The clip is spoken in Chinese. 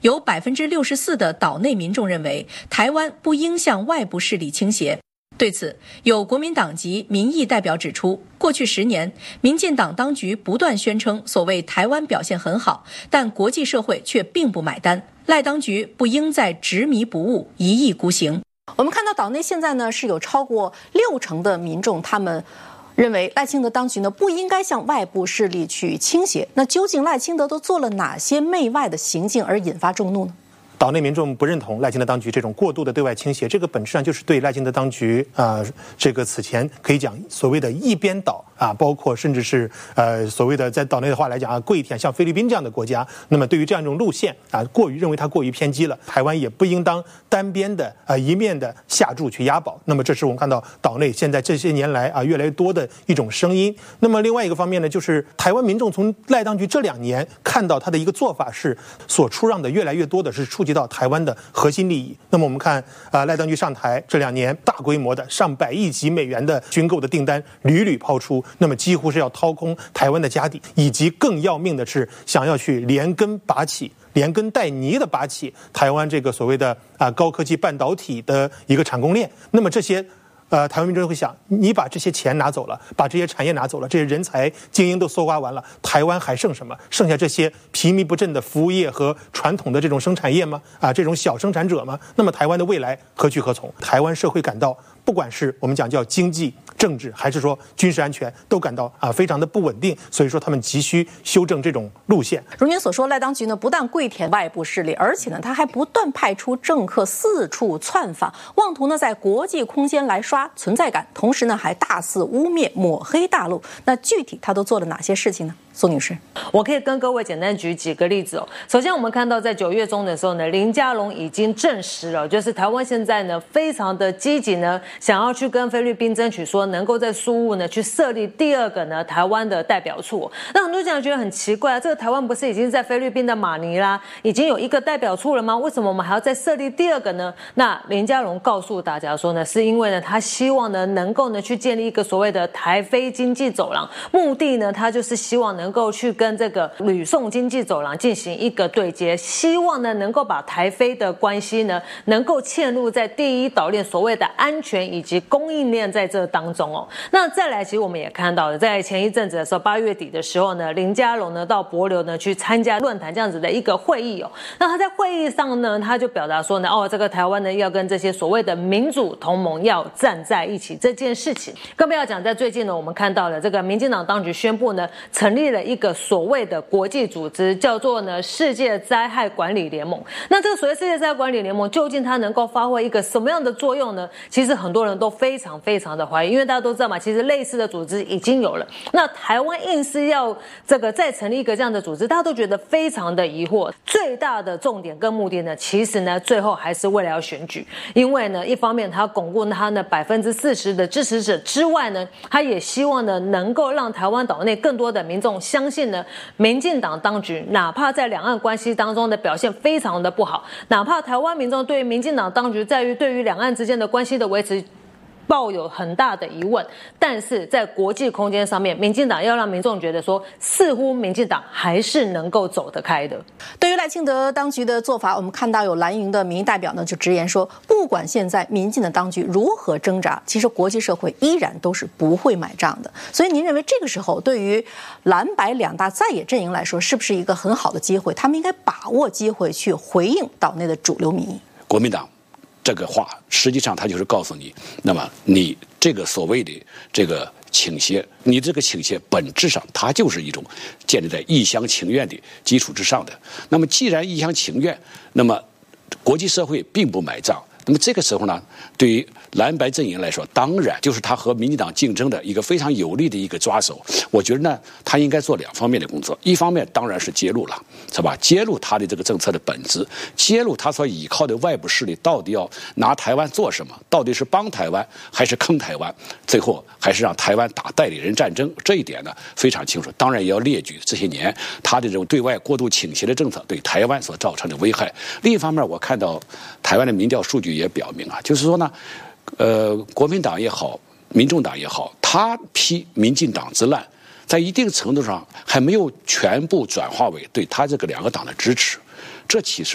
有64%的岛内民众认为台湾不应向外部势力倾斜。对此，有国民党籍民意代表指出，过去10年，民进党当局不断宣称所谓台湾表现很好，但国际社会却并不买单。赖当局不应再执迷不悟、一意孤行。 我们看到岛内现在呢是有超过60%的民众，他们认为赖清德当局呢不应该向外部势力去倾斜。那究竟赖清德都做了哪些媚外的行径而引发众怒呢？ 岛内民众不认同赖清德当局这种过度的对外倾斜，这个本质上就是对赖清德当局这个此前可以讲所谓的一边倒包括甚至是所谓的在岛内的话来讲跪舔像菲律宾这样的国家，那么对于这样一种路线认为它过于偏激了，台湾也不应当单边的一面的下注去押宝。那么这是我们看到岛内现在这些年来越来越多的一种声音。那么另外一个方面呢，就是台湾民众从赖当局这2年看到他的一个做法是所出让的越来越多的是触及到台湾的核心利益。那么我们看赖当局上台这2年，大规模的上百亿级美元的军购的订单屡屡抛出，那么几乎是要掏空台湾的家底，以及更要命的是想要去连根带泥的拔起台湾这个所谓的高科技半导体的一个产供链。那么这些台湾民众会想，你把这些钱拿走了，把这些产业拿走了，这些人才精英都搜刮完了，台湾还剩什么？剩下这些疲靡不振的服务业和传统的这种生产业吗？这种小生产者吗？那么台湾的未来何去何从？台湾社会感到，不管是我们讲叫经济、政治，还是说军事安全，都感到非常的不稳定，所以说他们急需修正这种路线。 如您所说，赖当局呢不但跪舔外部势力，而且呢他还不断派出政客四处窜访，妄图呢在国际空间来刷存在感，同时呢还大肆污蔑抹黑大陆。那具体他都做了哪些事情呢？宋女士， 我可以跟各位简单举几个例子哦。首先，我们看到在9月中的时候呢，林佳龙已经证实了，就是台湾现在呢非常的积极呢，想要去跟菲律宾争取说能够在苏务呢去设立第2个呢台湾的代表处。那很多家长觉得很奇怪，这个台湾不是已经在菲律宾的马尼拉已经有1个代表处了吗？为什么我们还要再设立第2个呢？那林佳龙告诉大家说呢，是因为呢他希望呢能够呢去建立一个所谓的台菲经济走廊，目的呢他就是希望能够去跟这个吕宋经济走廊进行一个对接，希望呢能够把台菲的关系呢能够嵌入在第一岛链所谓的安全以及供应链在这当中哦。那再来，其实我们也看到了，在前一阵子的时候，8月底的时候呢，林佳龙呢到帛琉呢去参加论坛这样子的一个会议哦。那他在会议上呢，他就表达说呢，这个台湾呢要跟这些所谓的民主同盟要站在一起这件事情。更不要讲，在最近呢，我们看到了这个民进党当局宣布呢，成立了一个所谓的国际组织，叫做呢世界灾害管理联盟。那这个所谓世界灾害管理联盟，究竟它能够发挥一个什么样的作用呢？其实很多人都非常非常的怀疑，因为大家都知道嘛，其实类似的组织已经有了。那台湾硬是要这个再成立一个这样的组织，大家都觉得非常的疑惑。最大的重点跟目的呢，其实呢最后还是为了要选举，因为呢一方面他巩固他呢40%的支持者之外呢，他也希望呢能够让台湾岛内更多的民众相信呢，民进党当局哪怕在两岸关系当中的表现非常的不好，哪怕台湾民众对于民进党当局对于两岸之间的关系的维持抱有很大的疑问，但是在国际空间上面，民进党要让民众觉得说，似乎民进党还是能够走得开的。 对于赖清德当局的做法，我们看到有蓝营的民意代表呢就直言说，不管现在民进的当局如何挣扎，其实国际社会依然都是不会买账的。所以您认为这个时候对于蓝白两大在野阵营来说，是不是一个很好的机会？他们应该把握机会去回应岛内的主流民意。 国民党这个话实际上他就是告诉你，那么你这个所谓的这个倾斜，你这个倾斜本质上它就是一种建立在一厢情愿的基础之上的。那么既然一厢情愿，那么国际社会并不买账，那么这个时候呢，对于蓝白阵营来说，当然就是他和民进党竞争的一个非常有力的一个抓手。我觉得呢，他应该做两方面的工作，一方面当然是揭露了，是吧？揭露他的这个政策的本质，揭露他所依靠的外部势力到底要拿台湾做什么，到底是帮台湾还是坑台湾，最后还是让台湾打代理人战争，这一点呢非常清楚。当然也要列举这些年他的这种对外过度倾斜的政策对台湾所造成的危害。另一方面，我看到台湾的民调数据也表明啊，就是说呢，国民党也好，民众党也好，他批民进党之烂，在一定程度上还没有全部转化为对他这个两个党的支持，这其实